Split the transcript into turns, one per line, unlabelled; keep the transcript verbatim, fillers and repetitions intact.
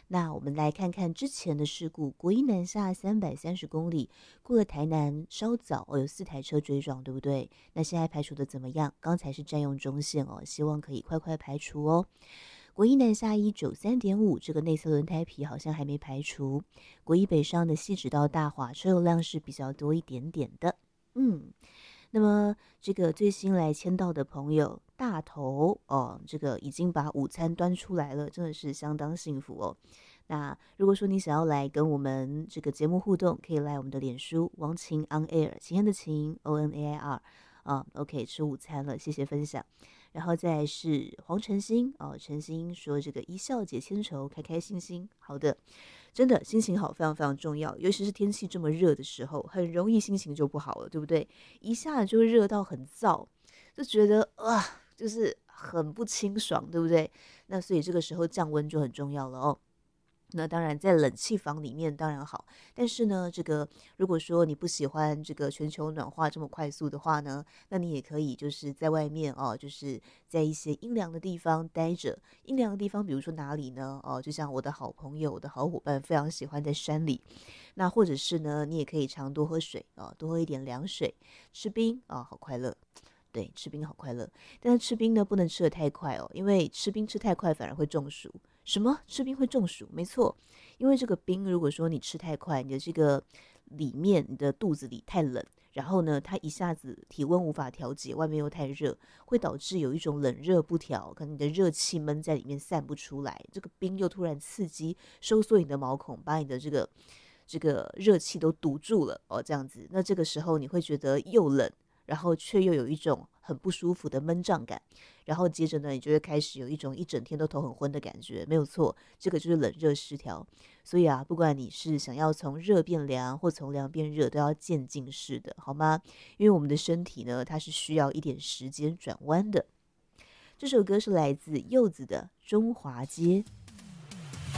那我们来看看之前的事故，国一南下三百三十公里，过了台南稍早哦，有四台车追撞，对不对？那现在排除的怎么样？刚才是占用中线哦，希望可以快快排除哦。国一南下一九三点五，这个内侧轮胎皮好像还没排除。国一北上的细直到大华，车流量是比较多一点点的。嗯，那么这个最新来签到的朋友，大头哦，这个已经把午餐端出来了，真的是相当幸福哦。那如果说你想要来跟我们这个节目互动，可以来我们的脸书王晴 on air， 晴天的晴 O N A I R 啊 ，OK 吃午餐了，谢谢分享。然后再来是黄晨星哦，晨星说这个一笑解千愁，开开心心。好的，真的心情好非常非常重要，尤其是天气这么热的时候，很容易心情就不好了，对不对？一下就热到很燥，就觉得啊，就是很不清爽，对不对？那所以这个时候降温就很重要了哦。那当然，在冷气房里面当然好，但是呢，这个如果说你不喜欢这个全球暖化这么快速的话呢，那你也可以就是在外面哦，就是在一些阴凉的地方待着。阴凉的地方，比如说哪里呢？哦，就像我的好朋友、我的好伙伴非常喜欢在山里。那或者是呢，你也可以常多喝水啊、哦，多喝一点凉水，吃冰啊、哦，好快乐。对，吃冰好快乐，但是吃冰呢不能吃得太快哦，因为吃冰吃太快反而会中暑。什么？吃冰会中暑？没错，因为这个冰，如果说你吃太快，你的这个里面，你的肚子里太冷，然后呢，它一下子体温无法调节，外面又太热，会导致有一种冷热不调，可能你的热气闷在里面散不出来，这个冰又突然刺激收缩你的毛孔，把你的这个这个热气都堵住了哦，这样子，那这个时候你会觉得又冷。然后却又有一种很不舒服的闷胀感，然后接着呢，你就会开始有一种一整天都头很昏的感觉，没有错，这个就是冷热失调。所以啊，不管你是想要从热变凉或从凉变热，都要渐进式的，好吗？因为我们的身体呢，它是需要一点时间转弯的。这首歌是来自柚子的《中华街》。